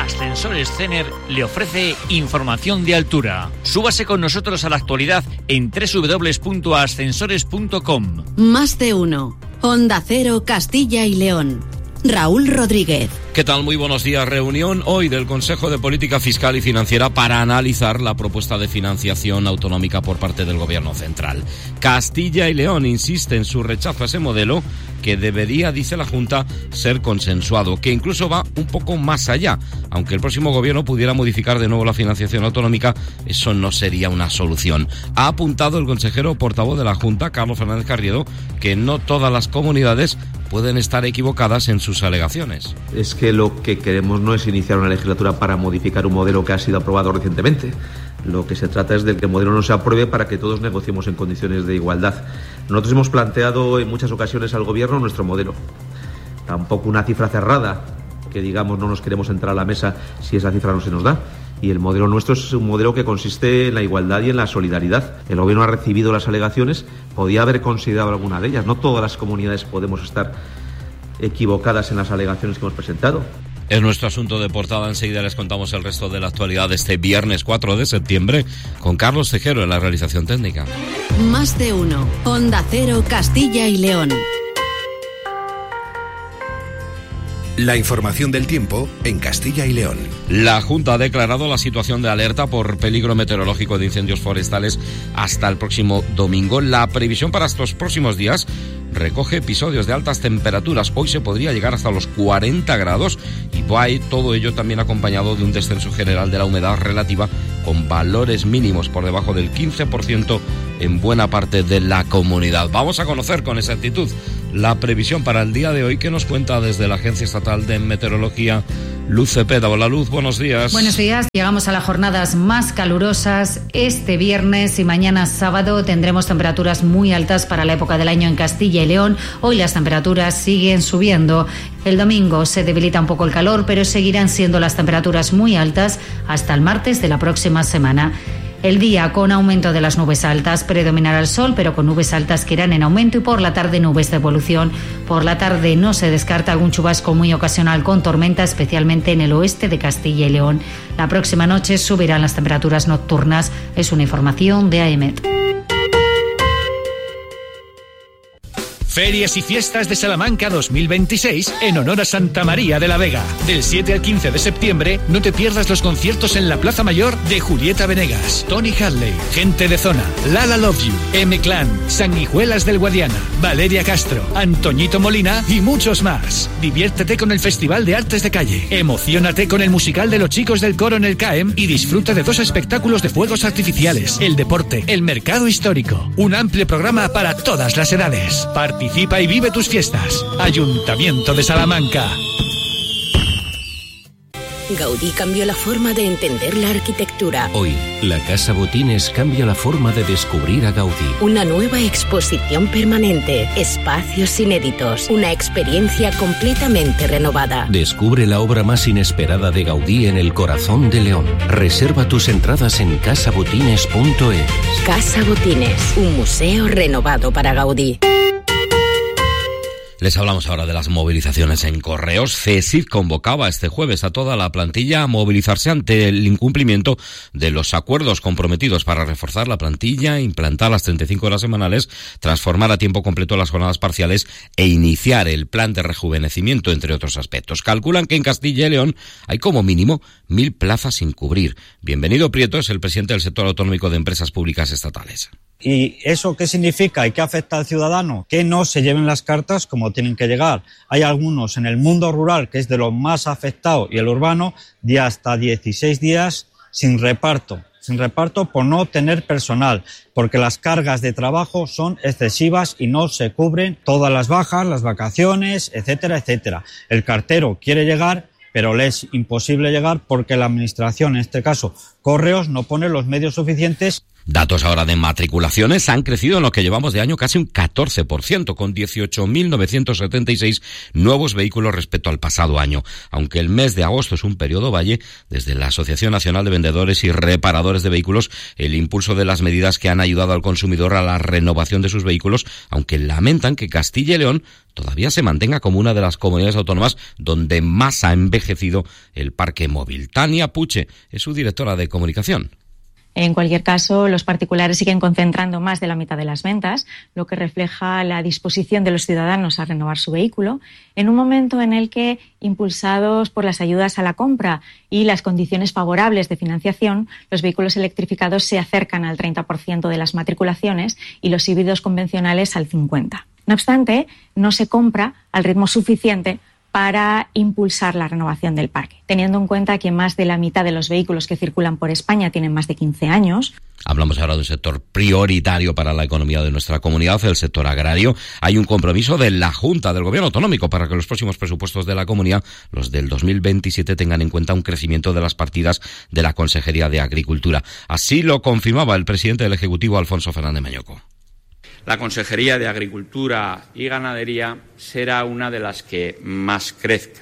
Ascensores Cener le ofrece información de altura. Súbase con nosotros a la actualidad en www.ascensores.com. Más de uno. Onda Cero, Castilla y León. Raúl Rodríguez. ¿Qué tal? Muy buenos días. Reunión hoy del Consejo de Política Fiscal y Financiera para analizar la propuesta de financiación autonómica por parte del Gobierno central. Castilla y León insiste en su rechazo a ese modelo que debería, dice la Junta, ser consensuado, que incluso va un poco más allá. Aunque el próximo Gobierno pudiera modificar de nuevo la financiación autonómica, eso no sería una solución. Ha apuntado el consejero portavoz de la Junta, Carlos Fernández Carriedo, que no todas las comunidades pueden estar equivocadas en sus alegaciones. Es que lo que queremos no es iniciar una legislatura para modificar un modelo que ha sido aprobado recientemente. Lo que se trata es de que el modelo no se apruebe para que todos negociemos en condiciones de igualdad. Nosotros hemos planteado en muchas ocasiones al Gobierno nuestro modelo. Tampoco una cifra cerrada, que digamos no nos queremos entrar a la mesa si esa cifra no se nos da. Y el modelo nuestro es un modelo que consiste en la igualdad y en la solidaridad. El Gobierno ha recibido las alegaciones, podía haber considerado alguna de ellas. No todas las comunidades podemos estar equivocadas en las alegaciones que hemos presentado. Es nuestro asunto de portada. Enseguida les contamos el resto de la actualidad de este viernes 4 de septiembre con Carlos Tejero en la realización técnica. Más de uno. Onda Cero, Castilla y León. La información del tiempo en Castilla y León. La Junta ha declarado la situación de alerta por peligro meteorológico de incendios forestales hasta el próximo domingo. La previsión para estos próximos días recoge episodios de altas temperaturas. Hoy se podría llegar hasta los 40 grados y todo ello también acompañado de un descenso general de la humedad relativa con valores mínimos por debajo del 15% en buena parte de la comunidad. Vamos a conocer con exactitud la previsión para el día de hoy que nos cuenta desde la Agencia Estatal de Meteorología Luz Cepeda. Hola Luz, buenos días. Buenos días. Llegamos a las jornadas más calurosas. Este viernes y mañana sábado tendremos temperaturas muy altas para la época del año en Castilla y León. Hoy las temperaturas siguen subiendo. El domingo se debilita un poco el calor, pero seguirán siendo las temperaturas muy altas hasta el martes de la próxima semana. El día con aumento de las nubes altas, predominará el sol, pero con nubes altas que irán en aumento y por la tarde nubes de evolución. Por la tarde no se descarta algún chubasco muy ocasional con tormenta, especialmente en el oeste de Castilla y León. La próxima noche subirán las temperaturas nocturnas. Es una información de AEMET. Ferias y Fiestas de Salamanca 2026 en honor a Santa María de la Vega. Del 7 al 15 de septiembre no te pierdas los conciertos en la Plaza Mayor de Julieta Venegas, Tony Hadley, Gente de Zona, Lala Love You, M-Clan, Sanguijuelas del Guadiana, Valeria Castro, Antoñito Molina y muchos más. Diviértete con el Festival de Artes de Calle. Emociónate con el musical de los chicos del coro en el CAEM y disfruta de 2 espectáculos de fuegos artificiales, el deporte, el mercado histórico. Un amplio programa para todas las edades. Participa y vive tus fiestas. Ayuntamiento de Salamanca. Gaudí cambió la forma de entender la arquitectura. Hoy, la Casa Botines cambia la forma de descubrir a Gaudí. Una nueva exposición permanente, espacios inéditos, una experiencia completamente renovada. Descubre la obra más inesperada de Gaudí en el corazón de León. Reserva tus entradas en casabotines.es. Casa Botines, un museo renovado para Gaudí. Les hablamos ahora de las movilizaciones en Correos. CESIF convocaba este jueves a toda la plantilla a movilizarse ante el incumplimiento de los acuerdos comprometidos para reforzar la plantilla, implantar las 35 horas semanales, transformar a tiempo completo las jornadas parciales e iniciar el plan de rejuvenecimiento, entre otros aspectos. Calculan que en Castilla y León hay como mínimo 1.000 plazas sin cubrir. Bienvenido Prieto es el presidente del sector autonómico de empresas públicas estatales. ¿Y eso qué significa y qué afecta al ciudadano? Que no se lleven las cartas como tienen que llegar. Hay algunos en el mundo rural, que es de los más afectados, y el urbano, de hasta 16 días sin reparto por no tener personal, porque las cargas de trabajo son excesivas y no se cubren todas las bajas, las vacaciones, etcétera, etcétera. El cartero quiere llegar, pero le es imposible llegar porque la administración, en este caso Correos, no pone los medios suficientes. Datos ahora de matriculaciones han crecido en lo que llevamos de año casi un 14%, con 18.976 nuevos vehículos respecto al pasado año. Aunque el mes de agosto es un periodo valle, desde la Asociación Nacional de Vendedores y Reparadores de Vehículos, el impulso de las medidas que han ayudado al consumidor a la renovación de sus vehículos, aunque lamentan que Castilla y León todavía se mantenga como una de las comunidades autónomas donde más ha envejecido el parque móvil. Tania Puche es su directora de comunicación. En cualquier caso, los particulares siguen concentrando más de la mitad de las ventas, lo que refleja la disposición de los ciudadanos a renovar su vehículo, en un momento en el que, impulsados por las ayudas a la compra y las condiciones favorables de financiación, los vehículos electrificados se acercan al 30% de las matriculaciones y los híbridos convencionales al 50%. No obstante, no se compra al ritmo suficiente para impulsar la renovación del parque, teniendo en cuenta que más de la mitad de los vehículos que circulan por España tienen más de 15 años. Hablamos ahora de un sector prioritario para la economía de nuestra comunidad, el sector agrario. Hay un compromiso de la Junta del Gobierno Autonómico para que los próximos presupuestos de la comunidad, los del 2027, tengan en cuenta un crecimiento de las partidas de la Consejería de Agricultura. Así lo confirmaba el presidente del Ejecutivo, Alfonso Fernández Mañoco. La Consejería de Agricultura y Ganadería será una de las que más crezca.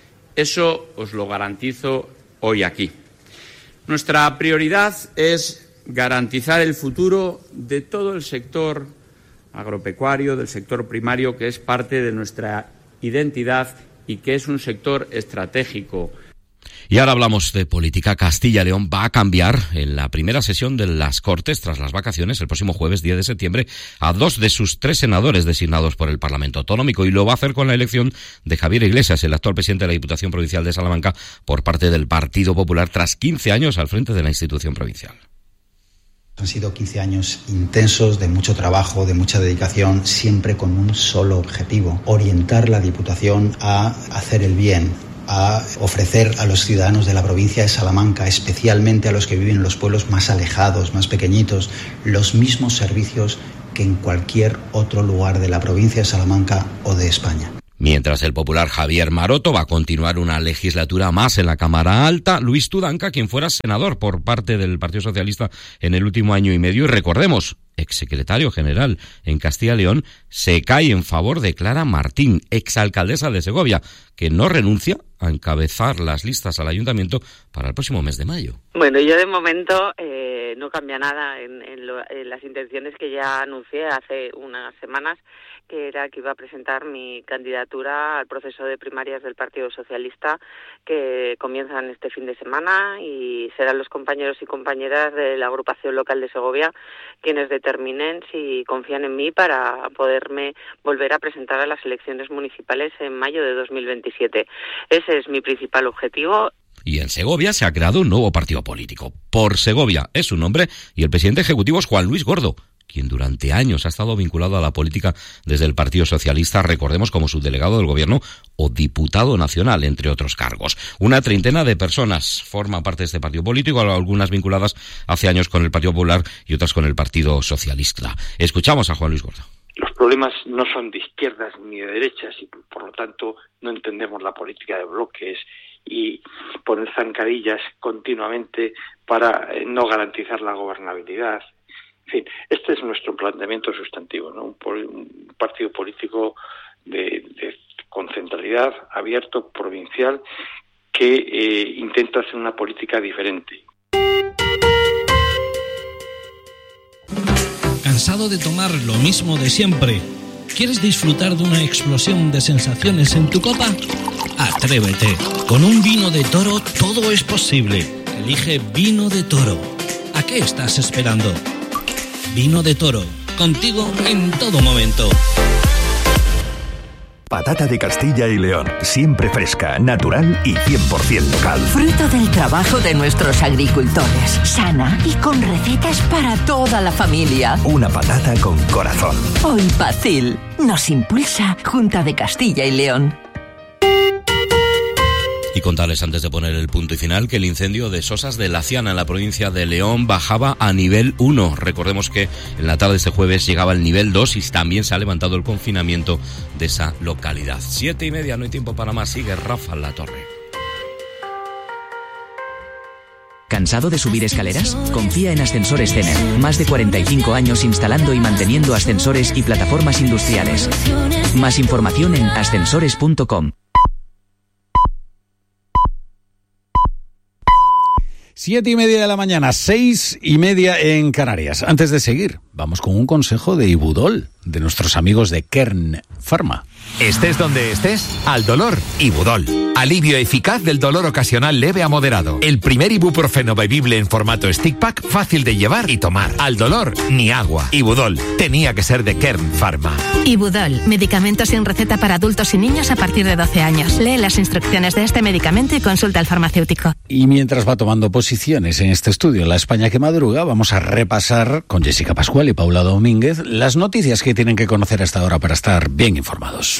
Eso os lo garantizo hoy aquí. Nuestra prioridad es garantizar el futuro de todo el sector agropecuario, del sector primario, que es parte de nuestra identidad y que es un sector estratégico. Y ahora hablamos de política. Castilla y León va a cambiar en la primera sesión de las Cortes tras las vacaciones el próximo jueves 10 de septiembre a 2 de sus 3 senadores designados por el Parlamento Autonómico, y lo va a hacer con la elección de Javier Iglesias, el actual presidente de la Diputación Provincial de Salamanca, por parte del Partido Popular tras 15 años al frente de la institución provincial. Han sido 15 años intensos, de mucho trabajo, de mucha dedicación, siempre con un solo objetivo: orientar la Diputación a hacer el bien, a ofrecer a los ciudadanos de la provincia de Salamanca, especialmente a los que viven en los pueblos más alejados, más pequeñitos, los mismos servicios que en cualquier otro lugar de la provincia de Salamanca o de España. Mientras el popular Javier Maroto va a continuar una legislatura más en la Cámara Alta, Luis Tudanca, quien fuera senador por parte del Partido Socialista en el último año y medio, y recordemos, exsecretario general en Castilla y León, se cae en favor de Clara Martín, exalcaldesa de Segovia, que no renuncia a encabezar las listas al ayuntamiento para el próximo mes de mayo. Bueno, yo de momento no cambia nada en las intenciones que ya anuncié hace unas semanas, que era que iba a presentar mi candidatura al proceso de primarias del Partido Socialista, que comienzan este fin de semana, y serán los compañeros y compañeras de la agrupación local de Segovia quienes determinen si confían en mí para poderme volver a presentar a las elecciones municipales en mayo de 2027. Ese es mi principal objetivo. Y en Segovia se ha creado un nuevo partido político. Por Segovia es su nombre, y el presidente ejecutivo es Juan Luis Gordo, quien durante años ha estado vinculado a la política desde el Partido Socialista, recordemos, como subdelegado del Gobierno o diputado nacional, entre otros cargos. Una treintena de personas forman parte de este partido político, algunas vinculadas hace años con el Partido Popular y otras con el Partido Socialista. Escuchamos a Juan Luis Gordo. Los problemas no son de izquierdas ni de derechas, y por lo tanto no entendemos la política de bloques y poner zancadillas continuamente para no garantizar la gobernabilidad. En fin, este es nuestro planteamiento sustantivo, ¿no? Un partido político con centralidad, abierto, provincial, que intenta hacer una política diferente. ¿Cansado de tomar lo mismo de siempre? ¿Quieres disfrutar de una explosión de sensaciones en tu copa? Atrévete. Con un vino de Toro todo es posible. Elige Vino de Toro. ¿A qué estás esperando? Vino de Toro, contigo en todo momento. Patata de Castilla y León, siempre fresca, natural y 100% local. Fruto del trabajo de nuestros agricultores, sana y con recetas para toda la familia. Una patata con corazón. Hoy Pacil nos impulsa Junta de Castilla y León. Y contarles, antes de poner el punto y final, que el incendio de Sosas de Laciana, en la provincia de León, bajaba a nivel 1. Recordemos que en la tarde de este jueves llegaba al nivel 2 y también se ha levantado el confinamiento de esa localidad. 7:30, no hay tiempo para más. Sigue Rafa La Torre. ¿Cansado de subir escaleras? Confía en Ascensores Cener. Más de 45 años instalando y manteniendo ascensores y plataformas industriales. Más información en ascensores.com. 7:30 de la mañana, 6:30 en Canarias. Antes de seguir, vamos con un consejo de Ibudol, de nuestros amigos de Kern Pharma. Estés donde estés, al dolor, Ibudol. Alivio eficaz del dolor ocasional leve a moderado. El primer ibuprofeno bebible en formato stick pack, fácil de llevar y tomar. Al dolor, ni agua. Ibudol, tenía que ser de Kern Pharma. Ibudol, medicamento sin receta para adultos y niños a partir de 12 años. Lee las instrucciones de este medicamento y consulta al farmacéutico. Y mientras va tomando posiciones en este estudio, La España que madruga, vamos a repasar con Jessica Pascual y Paula Domínguez las noticias que tienen que conocer hasta ahora para estar bien informados.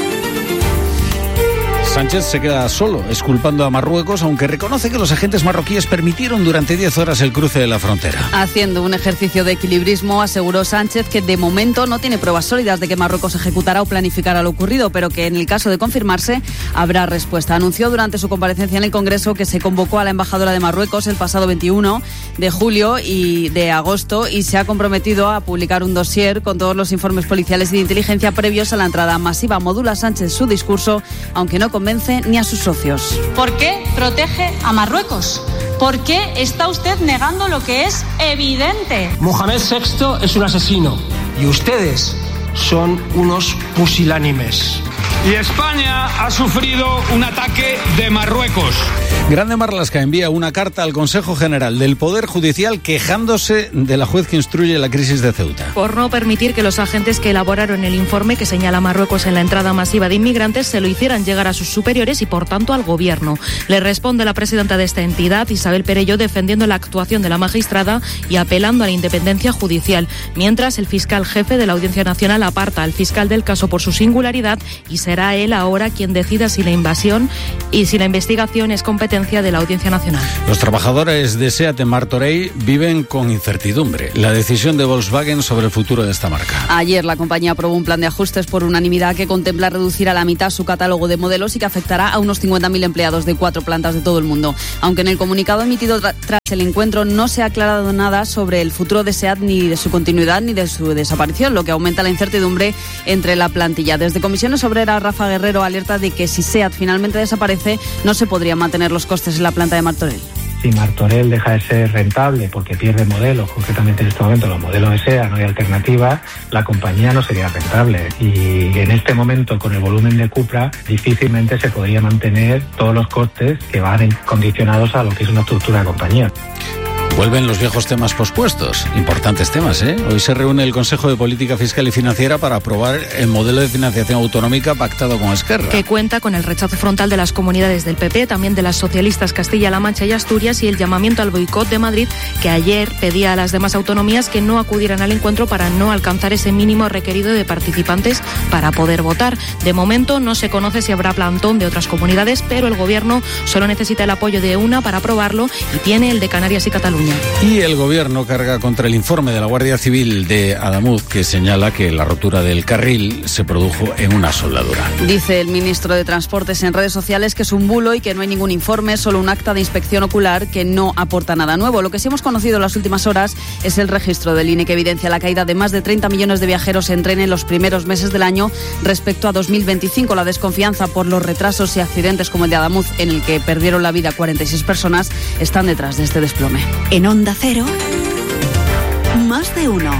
Sánchez se queda solo, exculpando a Marruecos, aunque reconoce que los agentes marroquíes permitieron durante 10 horas el cruce de la frontera. Haciendo un ejercicio de equilibrismo, aseguró Sánchez que de momento no tiene pruebas sólidas de que Marruecos ejecutará o planificará lo ocurrido, pero que en el caso de confirmarse habrá respuesta. Anunció durante su comparecencia en el Congreso que se convocó a la embajadora de Marruecos el pasado 21 de julio y de agosto y se ha comprometido a publicar un dossier con todos los informes policiales y de inteligencia previos a la entrada masiva. Modula Sánchez su discurso, aunque no convence ni a sus socios. ¿Por qué protege a Marruecos? ¿Por qué está usted negando lo que es evidente? Mohamed VI es un asesino y ustedes son unos pusilánimes. Y España ha sufrido un ataque de Marruecos. Grande Marlaska envía una carta al Consejo General del Poder Judicial quejándose de la juez que instruye la crisis de Ceuta. Por no permitir que los agentes que elaboraron el informe que señala a Marruecos en la entrada masiva de inmigrantes se lo hicieran llegar a sus superiores y por tanto al gobierno. Le responde la presidenta de esta entidad, Isabel Perello, defendiendo la actuación de la magistrada y apelando a la independencia judicial, mientras el fiscal jefe de la Audiencia Nacional aparta al fiscal del caso por su singularidad y será él ahora quien decida si la invasión y si la investigación es competencia de la Audiencia Nacional. Los trabajadores de SEAT en Martorell viven con incertidumbre la decisión de Volkswagen sobre el futuro de esta marca. Ayer la compañía aprobó un plan de ajustes por unanimidad que contempla reducir a la mitad su catálogo de modelos y que afectará a unos 50.000 empleados de 4 plantas de todo el mundo. Aunque en el comunicado emitido tras el encuentro no se ha aclarado nada sobre el futuro de SEAT, ni de su continuidad ni de su desaparición, lo que aumenta la incertidumbre entre la plantilla. Desde Comisiones Obreras, Rafa Guerrero alerta de que si SEAT finalmente desaparece, no se podrían mantener los costes en la planta de Martorell. Si Martorell deja de ser rentable porque pierde modelos, concretamente en este momento los modelos de SEAT, no hay alternativa, la compañía no sería rentable. Y en este momento, con el volumen de Cupra, difícilmente se podría mantener todos los costes que van condicionados a lo que es una estructura de compañía. Vuelven los viejos temas pospuestos, importantes temas, ¿eh? Hoy se reúne el Consejo de Política Fiscal y Financiera para aprobar el modelo de financiación autonómica pactado con Esquerra. Que cuenta con el rechazo frontal de las comunidades del PP, también de las socialistas Castilla-La Mancha y Asturias, y el llamamiento al boicot de Madrid, que ayer pedía a las demás autonomías que no acudieran al encuentro para no alcanzar ese mínimo requerido de participantes para poder votar. De momento no se conoce si habrá plantón de otras comunidades, pero el Gobierno solo necesita el apoyo de una para aprobarlo y tiene el de Canarias y Cataluña. Y el Gobierno carga contra el informe de la Guardia Civil de Adamuz, que señala que la rotura del carril se produjo en una soldadura. Dice el ministro de Transportes en redes sociales que es un bulo y que no hay ningún informe, solo un acta de inspección ocular que no aporta nada nuevo. Lo que sí hemos conocido en las últimas horas es el registro del INE que evidencia la caída de más de 30 millones de viajeros en tren en los primeros meses del año respecto a 2025. La desconfianza por los retrasos y accidentes como el de Adamuz, en el que perdieron la vida 46 personas, están detrás de este desplome. En Onda Cero, más de uno.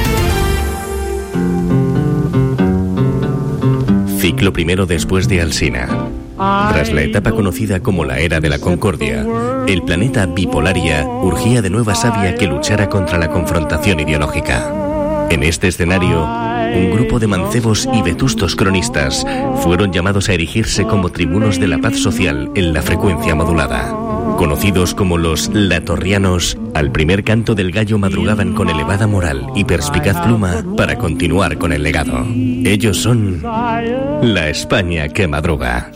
Ciclo primero después de Alsina. Tras la etapa conocida como la Era de la Concordia, el planeta Bipolaria urgía de nueva savia que luchara contra la confrontación ideológica. En este escenario, un grupo de mancebos y vetustos cronistas fueron llamados a erigirse como tribunos de la paz social en la frecuencia modulada. Conocidos como los latorrianos, al primer canto del gallo madrugaban con elevada moral y perspicaz pluma para continuar con el legado. Ellos son la España que madruga.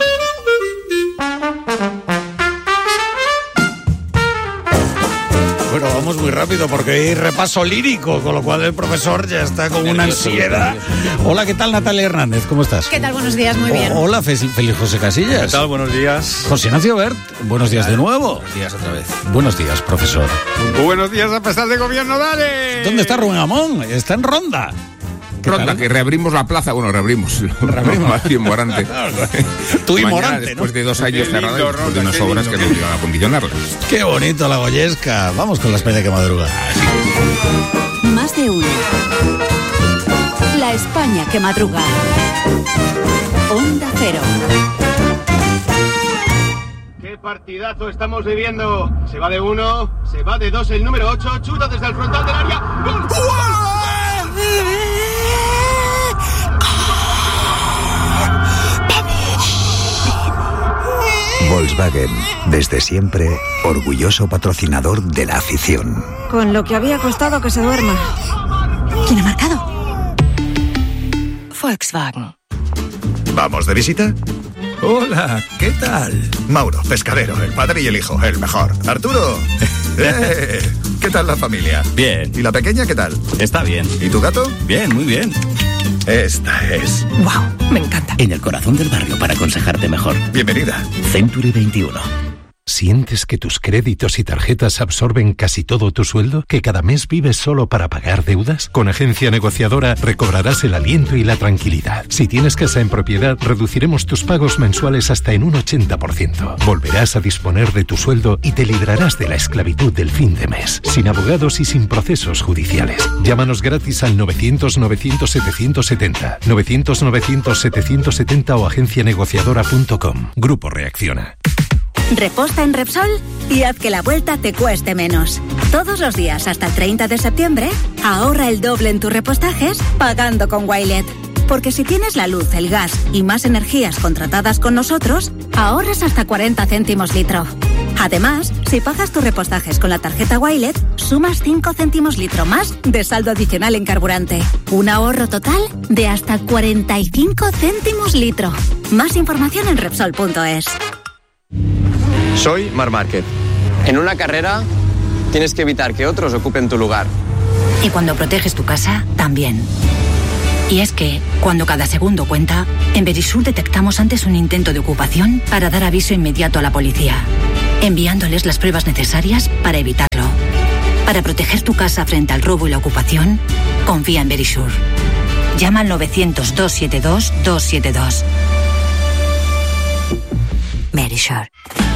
Bueno, vamos muy muy rápido porque hay repaso lírico, con lo cual el profesor ya está con una ansiedad. Hola, ¿qué tal, Natalia Hernández? ¿Cómo estás? ¿Qué tal? Buenos días, muy bien. Hola, Feliz José Casillas. ¿Qué tal? Buenos días. José Ignacio Bert, buenos días de nuevo. Buenos días otra vez. Buenos días, profesor. Buenos días a pesar de gobierno, dale. ¿Dónde está Rubén Amón? Está en Ronda. Ronda, que reabrimos la plaza. Bueno, reabrimos. Aquí Morante. Tú y Mañana, Morante, después ¿no? de 2 años cerrados, después de unas obras que nos iban a acondicionarla. Qué bonito la Goyesca. Vamos con la España que madruga. Más de uno. La España que madruga. Onda Cero. ¡Qué partidazo estamos viviendo! Se va de 1, se va de 2 el número 8, chuta desde el frontal del área. ¡Gol! Volkswagen, desde siempre, orgulloso patrocinador de la afición. Con lo que había costado que se duerma. ¿Quién ha marcado? Volkswagen. ¿Vamos de visita? Hola, ¿qué tal? Mauro, pescadero, el padre y el hijo, el mejor. Arturo, ¿qué tal la familia? Bien. ¿Y la pequeña qué tal? Está bien. ¿Y tu gato? Bien, muy bien. Esta es. ¡Wow! Me encanta. En el corazón del barrio para aconsejarte mejor. Bienvenida. Century 21. ¿Sientes que tus créditos y tarjetas absorben casi todo tu sueldo? ¿Que cada mes vives solo para pagar deudas? Con Agencia Negociadora recobrarás el aliento y la tranquilidad. Si tienes casa en propiedad, reduciremos tus pagos mensuales hasta en un 80%. Volverás a disponer de tu sueldo y te librarás de la esclavitud del fin de mes, sin abogados y sin procesos judiciales. Llámanos gratis al 900-900-770, 900-900-770 o agencianegociadora.com. Grupo Reacciona. Reposta en Repsol y haz que la vuelta te cueste menos. Todos los días hasta el 30 de septiembre, ahorra el doble en tus repostajes pagando con Wilet. Porque si tienes la luz, el gas y más energías contratadas con nosotros, ahorras hasta 40 céntimos litro. Además, si pagas tus repostajes con la tarjeta Wilet, sumas 5 céntimos litro más de saldo adicional en carburante. Un ahorro total de hasta 45 céntimos litro. Más información en Repsol.es. Soy Marc Márquez. En una carrera tienes que evitar que otros ocupen tu lugar. Y cuando proteges tu casa, también. Y es que, cuando cada segundo cuenta, en Verisur detectamos antes un intento de ocupación para dar aviso inmediato a la policía, enviándoles las pruebas necesarias para evitarlo. Para proteger tu casa frente al robo y la ocupación, confía en Verisur. Llama al 900-272-272. Verisur.